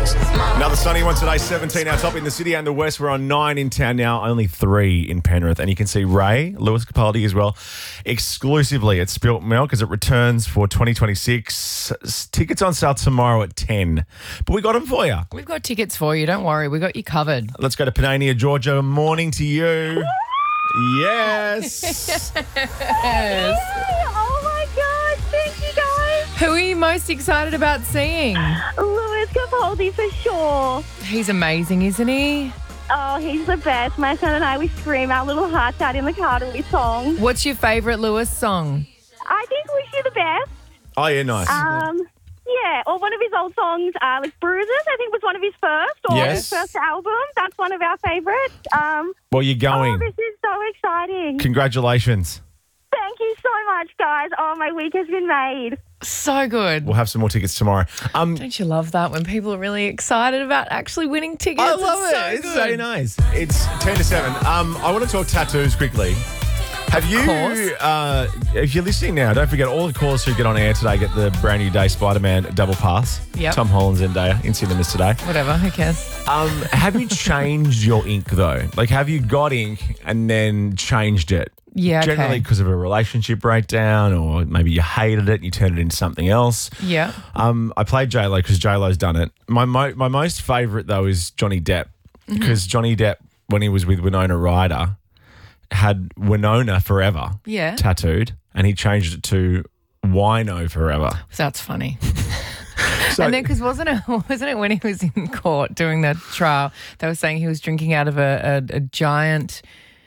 Another sunny one today, 17 our top in the city and the west. We're on 9 in town now, only 3 in Penrith. And you can see Ray, Lewis Capaldi as well, exclusively at Spilt Milk as it returns for 2026. Tickets on sale tomorrow at 10. But we got them for you. We've got tickets for you. Don't worry. We got you covered. Let's go to Panania, Georgia. Morning to you. Yes. Oh my God, thank you guys. Who are you most excited about seeing? Lewis Capaldi for sure. He's amazing, isn't he? Oh, he's the best. My son and I, we scream our little hearts out in the car to his song. What's your favourite Lewis song? I think Wish You the Best. Oh, yeah, nice. Yeah, or one of his old songs, like Bruises, I think was one of his first, or Yes. his first album. That's one of our favourites. Well, you're going. Oh, this is so exciting. Congratulations. Thank you so much, guys. Oh, my week has been made. So good. We'll have some more tickets tomorrow. Don't you love that when people are really excited about actually winning tickets? I love It's it. so It's good. so nice. It's 10 to 7. I want to talk tattoos quickly. Have you, course. if you're listening now, don't forget all the callers who get on air today get the brand new day Spider-Man double pass. Yep. Tom Holland and Zendaya in cinemas today. Whatever, who cares? Have you changed your ink though? Like, have you got ink and then changed it? Yeah, okay. Generally because of a relationship breakdown, or maybe you hated it and you turned it into something else. Yeah. I played J-Lo because J-Lo's done it. My most favourite, though, is Johnny Depp. Because Johnny Depp, when he was with Winona Ryder, had Winona Forever Yeah. tattooed, and he changed it to Wino Forever. That's funny. So, And then, because wasn't it when he was in court doing the trial, they were saying he was drinking out of a giant,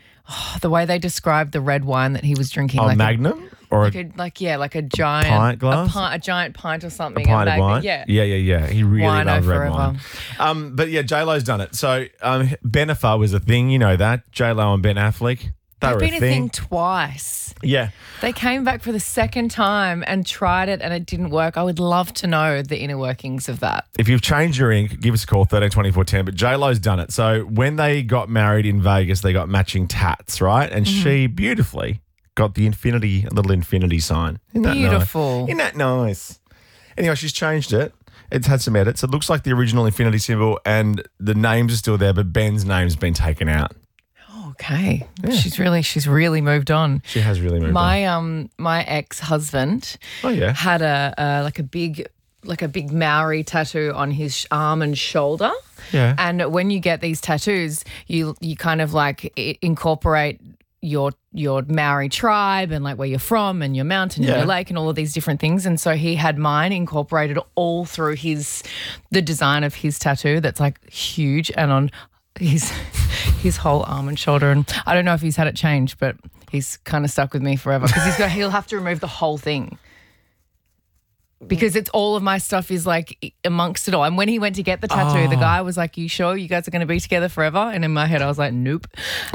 the way they described the red wine that he was drinking. a like Magnum or like a giant pint glass? a giant pint or something. a pint of Magnum, wine? Yeah. Yeah. He really Wino loved red Forever. wine. But yeah, J-Lo's done it. So Benefer was a thing, you know that. J-Lo and Ben Affleck. They They've were been a a thing. thing twice. Yeah. They came back for the second time and tried it and it didn't work. I would love to know the inner workings of that. If you've changed your ink, give us a call, 132410. But J-Lo's done it. So when they got married in Vegas, they got matching tats, right? And she beautifully got the little infinity sign. Isn't that Beautiful. Nice? Isn't that nice? Anyway, she's changed it. It's had some edits. It looks like the original infinity symbol and the names are still there, but Ben's name's been taken out. Okay. She's really moved on. She has really moved on. My ex-husband Oh, yeah. had a big Maori tattoo on his arm and shoulder. Yeah. And when you get these tattoos, you kind of like incorporate your Maori tribe and like where you're from and your mountain and Yeah. your lake and all of these different things. And so he had mine incorporated all through the design of his tattoo that's like huge and on his whole arm and shoulder. And I don't know if he's had it changed, but he's kind of stuck with me forever because he'll have to remove the whole thing. Because it's all of my stuff is like amongst it all. And when he went to get the tattoo, the guy was like, "You sure you guys are going to be together forever?" And in my head, I was like, "Nope."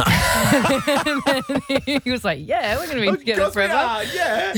And then he was like, "Yeah, we're going to be together forever." Yeah.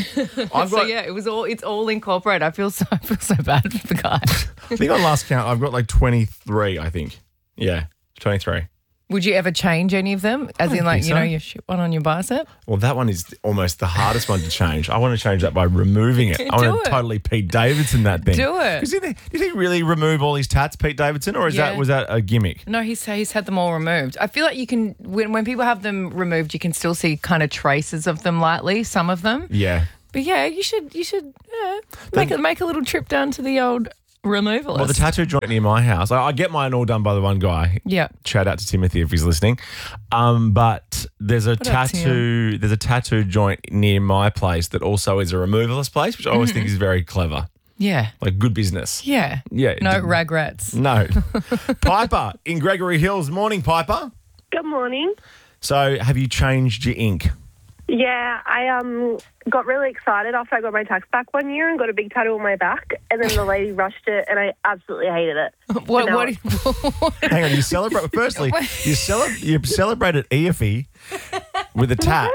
It's all incorporated. I feel so bad for the guy. I think on last count, I've got like 23, I think. Yeah, 23. Would you ever change any of them? As in, like, think so. you shit one on your bicep? Well, that one is almost the hardest one to change. I want to change that by removing it. I want it. to totally Pete Davidson that thing. Do it. Did he really remove all his tats, Pete Davidson, or was that a gimmick? No, he's had them all removed. I feel like you can, when people have them removed, you can still see kind of traces of them lightly, some of them. Yeah. But yeah, you should make a little trip down to the old removalist. Well, the tattoo joint near my house, I get mine all done by the one guy. Yeah. Shout out to Timothy if he's listening. But there's a up, tattoo joint near my place that also is a removalist place, which I always think is very clever. Yeah. Like good business. Yeah. Yeah. No regrets. No. Piper in Gregory Hills. Morning, Piper. Good morning. So have you changed your ink? Yeah, I got really excited after I got my tax back one year and got a big tattoo on my back, and then the lady rushed it, and I absolutely hated it. What? Hang on, you celebrate. Firstly, you celebrated EFE with a tat.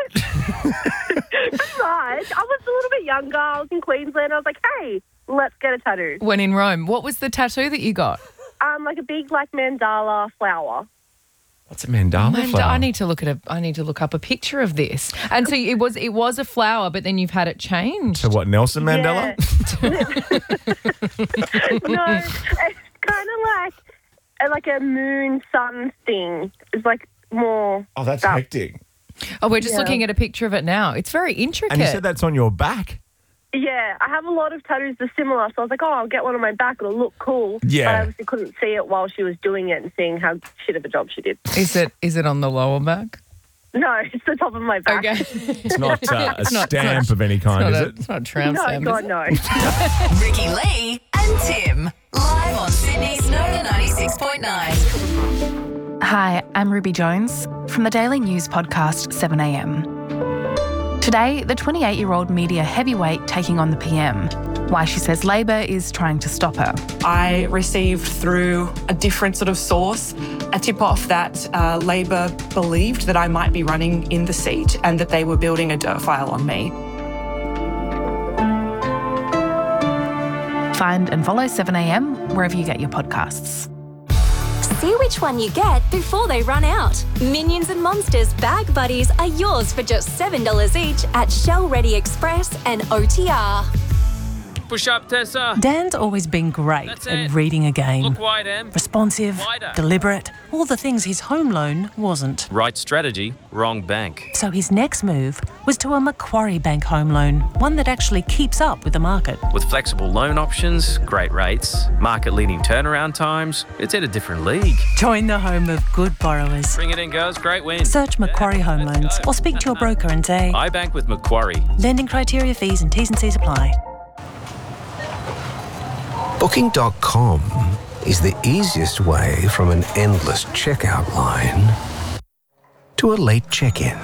That's right. I was a little bit younger. I was in Queensland. I was like, hey, let's get a tattoo. When in Rome. What was the tattoo that you got? Like a big mandala flower. What's a mandala flower? I need to look up a picture of this. And so it was a flower, but then you've had it changed. So what, Nelson Mandela? Yeah. No, it's kind of like like a moon sun thing. It's like more. Oh, that's hectic. Oh, we're just looking at a picture of it now. It's very intricate. And you said that's on your back? Yeah, I have a lot of tattoos that are similar, so I was like, I'll get one on my back. It'll look cool. Yeah. But I obviously couldn't see it while she was doing it and seeing how shit of a job she did. Is it on the lower back? No, it's the top of my back. Okay. It's not a stamp of any kind, is it? It's not a tramp No, stamp, God, is it? no. Ricky Lee and Tim. Live on Sydney's Nova 96.9. Hi, I'm Ruby Jones from the Daily News podcast 7am. Today, the 28-year-old media heavyweight taking on the PM. Why she says Labor is trying to stop her. I received through a different sort of source a tip-off that Labor believed that I might be running in the seat and that they were building a dirt file on me. Find and follow 7am wherever you get your podcasts. See which one you get before they run out. Minions and Monsters Bag Buddies are yours for just $7 each at Shell Ready Express and OTR. Push up, Tessa. Dan's always been great at reading a game. Look wide, Em. Responsive, Wider. deliberate, all the things his home loan wasn't. Right strategy, wrong bank. So his next move was to a Macquarie Bank home loan, one that actually keeps up with the market. With flexible loan options, great rates, market-leading turnaround times, it's at a different league. Join the home of good borrowers. Bring it in, girls. Great win. Search Macquarie Home let's Loans go. or speak to your broker and say, I bank with Macquarie. lending criteria, fees and T's and C's apply. Booking.com is the easiest way from an endless checkout line to a late check-in.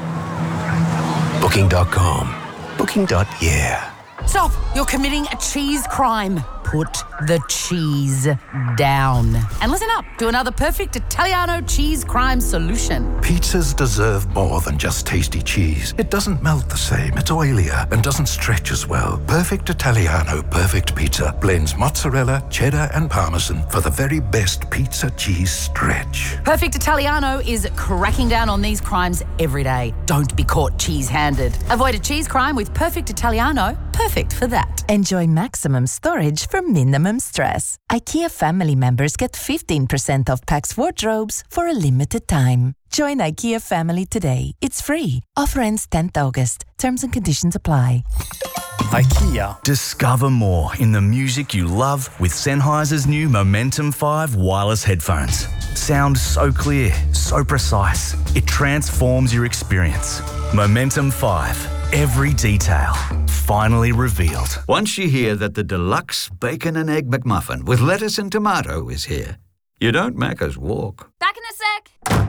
Booking.com. Booking.yeah. Stop! You're committing a cheese crime. Put the cheese down. And listen up to another perfect Italiano cheese crime solution. Pizzas deserve more than just tasty cheese. It doesn't melt the same, it's oilier, and doesn't stretch as well. Perfect Italiano Perfect Pizza blends mozzarella, cheddar, and parmesan for the very best pizza cheese stretch. Perfect Italiano is cracking down on these crimes every day. Don't be caught cheese-handed. Avoid a cheese crime with Perfect Italiano. Perfect for that. Enjoy maximum storage for minimum stress. IKEA family members get 15% off Pax wardrobes for a limited time. Join IKEA family today. It's free. Offer ends 10th August. Terms and conditions apply. IKEA. Discover more in the music you love with Sennheiser's new Momentum 5 wireless headphones. Sound so clear, so precise. It transforms your experience. Momentum 5. Every detail finally revealed. Once you hear that the deluxe bacon and egg McMuffin with lettuce and tomato is here, you don't Macca's walk. Back in a sec.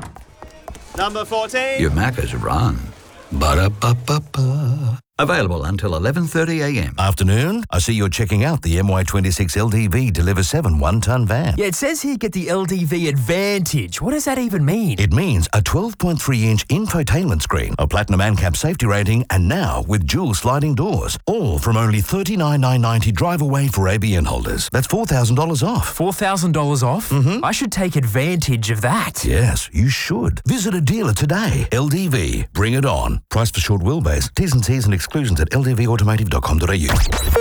Number 14. You Macca's run. Ba-da-ba-ba-ba. Available until 11:30am. Afternoon. I see you're checking out the MY26 LDV Deliver 7 one-ton van. Yeah, it says here get the LDV Advantage. What does that even mean? It means a 12.3-inch infotainment screen, a platinum ANCAP safety rating, and now with dual sliding doors. All from only $39,990 drive away for ABN holders. That's $4,000 off. $4,000 off? Mm-hmm. I should take advantage of that. Yes, you should. Visit a dealer today. LDV. Bring it on. Price for short wheelbase. T's and C's and exclusions at ldvautomotive.com.au.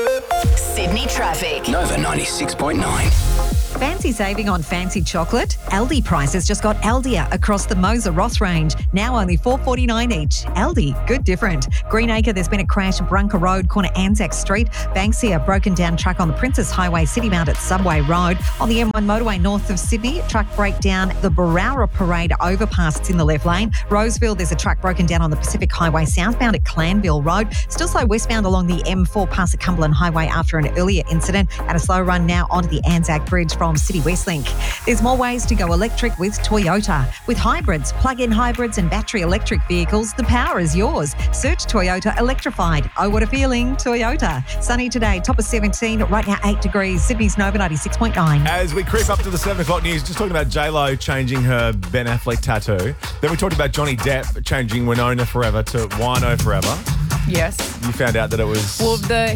Sydney traffic. Nova 96.9. Fancy saving on fancy chocolate? Aldi prices just got Aldia across the Moser Ross range. Now only $4.49 each. Aldi, good different. Greenacre, there's been a crash. Brunker Road, corner Anzac Street. Banksia, broken down truck on the Princess Highway, Citymount at Subway Road. On the M1 motorway north of Sydney, truck breakdown, the Barara Parade overpass, it's in the left lane. Roseville, there's a truck broken down on the Pacific Highway southbound at Clanville Road. Still slow westbound along the M4 past the Cumberland Highway after an earlier incident, and a slow run now onto the Anzac Bridge from City Westlink. There's more ways to go electric with Toyota. With hybrids, plug-in hybrids and battery electric vehicles, the power is yours. Search Toyota Electrified. Oh, what a feeling, Toyota. Sunny today, top of 17, right now 8 degrees. Sydney's Nova 96.9. As we creep up to the 7 o'clock news, just talking about J-Lo changing her Ben Affleck tattoo. Then we talked about Johnny Depp changing Winona Forever to Wino Forever. Yes. You found out that it was... Well,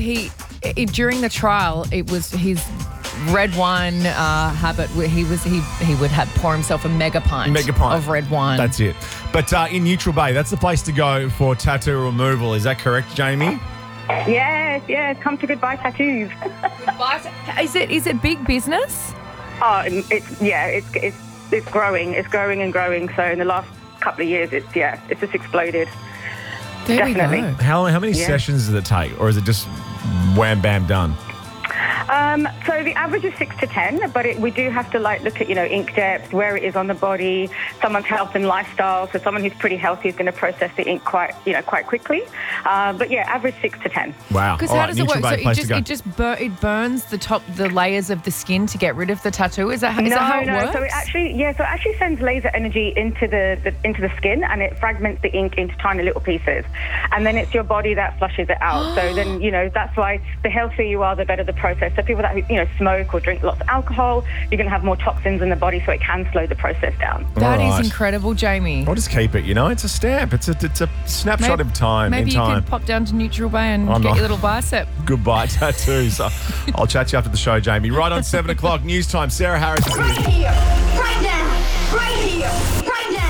during the trial, it was his red wine habit where he would pour himself a mega pint of red wine. That's it. But in Neutral Bay, that's the place to go for tattoo removal. Is that correct, Jamie? Yes. Come to Goodbye Tattoos. Is it big business? Oh, it's growing. It's growing and growing. So in the last couple of years, it's just exploded. There Definitely. we go. How many Yeah. sessions does it take, or is it just wham bam done? So the average is 6 to 10, but we do have to look at, ink depth, where it is on the body, someone's health and lifestyle. So someone who's pretty healthy is going to process the ink quite quickly. But yeah, average 6 to 10. Wow. Because All how right, does it work? So Nutribate, place to go. it burns the layers of the skin to get rid of the tattoo. Is that how it works? So it actually sends laser energy into the skin, and it fragments the ink into tiny little pieces, and then it's your body that flushes it out. So then that's why the healthier you are, the better the process. So people that smoke or drink lots of alcohol, you're going to have more toxins in the body, so it can slow the process down. That is Right. incredible, Jamie. I'll just keep it, it's a stamp. It's a snapshot of time Maybe in you time. could pop down to Neutral Bay and I'm get not- your little bicep. Goodbye tattoos. I'll chat to you after the show, Jamie. Right on 7 o'clock, news time. Sarah Harris is here. Here, right now, right here, right now.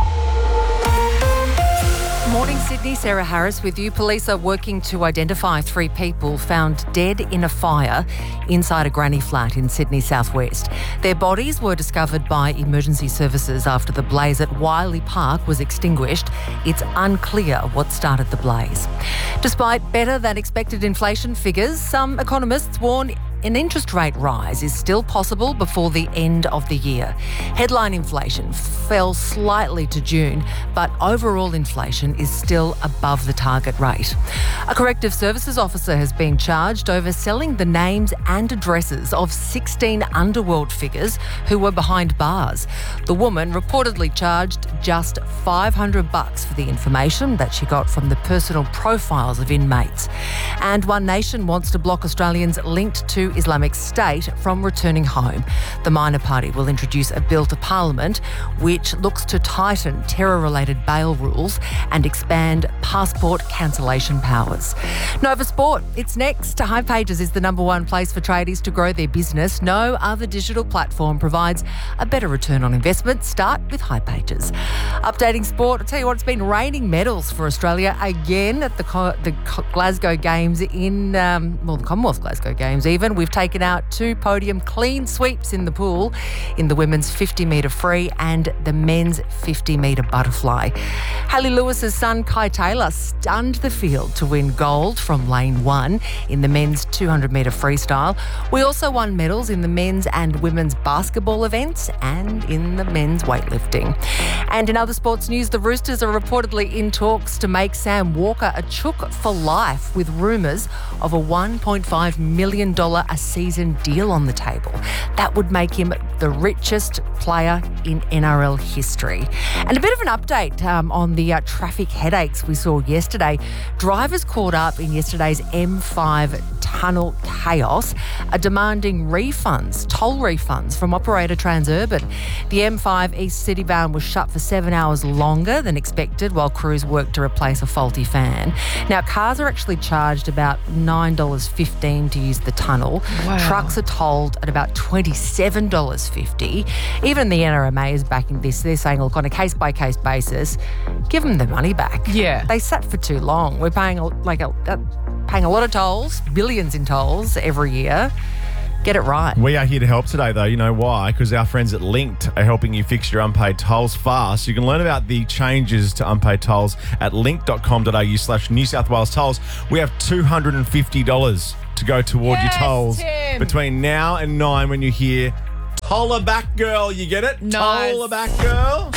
Morning, Sydney. Sarah Harris with you. Police are working to identify 3 people found dead in a fire inside a granny flat in Sydney southwest. Their bodies were discovered by emergency services after the blaze at Wiley Park was extinguished. It's unclear what started the blaze. Despite better than expected inflation figures, some economists warn an interest rate rise is still possible before the end of the year. Headline inflation fell slightly to June, but overall inflation is still above the target rate. A corrective services officer has been charged over selling the names and addresses of 16 underworld figures who were behind bars. The woman reportedly charged just $500 for the information that she got from the personal profiles of inmates. And One Nation wants to block Australians linked to Islamic State from returning home. The minor party will introduce a bill to Parliament which looks to tighten terror-related bail rules and expand passport cancellation powers. Nova Sport, it's next. High Pages is the #1 place for tradies to grow their business. No other digital platform provides a better return on investment. Start with High Pages. Updating sport, I'll tell you what, it's been raining medals for Australia again at the Glasgow Games in, the Commonwealth Glasgow Games even. We've taken out 2 podium clean sweeps in the pool in the women's 50-metre free and the men's 50-metre butterfly. Hallie Lewis's son Kai Taylor stunned the field to win gold from lane 1 in the men's 200-metre freestyle. We also won medals in the men's and women's basketball events and in the men's weightlifting. And in other sports news, the Roosters are reportedly in talks to make Sam Walker a chook for life, with rumours of a $1.5 million a season deal on the table. That would make him the richest player in NRL history. And a bit of an update on the traffic headaches we saw yesterday. Drivers caught up in yesterday's M5 tunnel chaos are demanding toll refunds from operator Transurban. The M5 East City bound was shut for 7 hours longer than expected while crews worked to replace a faulty fan. Now, cars are actually charged about $9.15 to use the tunnel. Wow. Trucks are tolled at about $27.50. Even the NRMA is backing this. They're saying, look, on a case-by-case basis, give them their money back. Yeah. They sat for too long. We're paying paying a lot of tolls, billions in tolls every year. Get it right. We are here to help today, though. You know why? Because our friends at Linked are helping you fix your unpaid tolls fast. You can learn about the changes to unpaid tolls at link.com.au/New South Wales tolls. We have $250 to go toward your tolls Tim. between now and 9 when you hear Toller Back Girl. You get it? Nice. Toller Back Girl.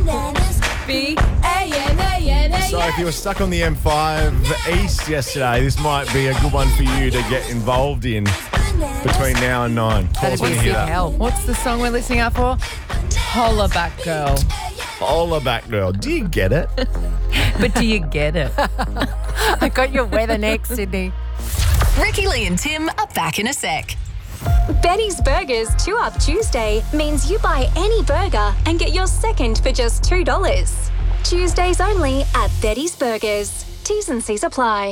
B-A-N-A-N-A. So if you were stuck on the M5 East yesterday, this might be a good one for you to get involved in between now and 9. Call us when you hear that. What's the song we're listening out for? Holla Back Girl. Toller Back Girl. Do you get it? But do you get it? I got your weather next, Sydney. Ricky Lee and Tim are back in a sec. Benny's Burgers 2 Up Tuesday means you buy any burger and get your second for just $2. Tuesdays only at Betty's Burgers. T's and C's apply.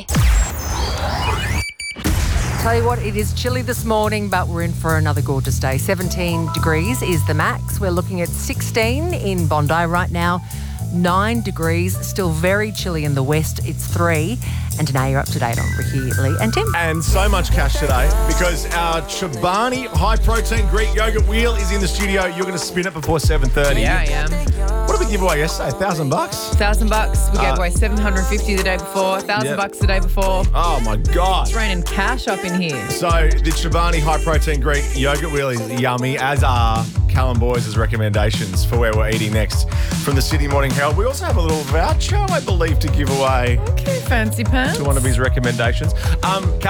Tell you what, it is chilly this morning, but we're in for another gorgeous day. 17 degrees is the max. We're looking at 16 in Bondi right now. 9 degrees, still very chilly in the west. It's 3. And today you're up to date on Ricky, Lee and Tim. And so much cash today because our Chobani high-protein Greek yogurt wheel is in the studio. You're going to spin it before 7:30. Yeah, I am. What did we give away yesterday? $1,000? $1,000. We gave away $750 the day before, $1,000 the day before. Oh, my God. It's raining cash up in here. So the Chobani high-protein Greek yogurt wheel is yummy, as are Callum Boys' recommendations for where we're eating next from the Sydney Morning Herald. We also have a little voucher, I believe, to give away Okay, fancy pants. to one of his recommendations.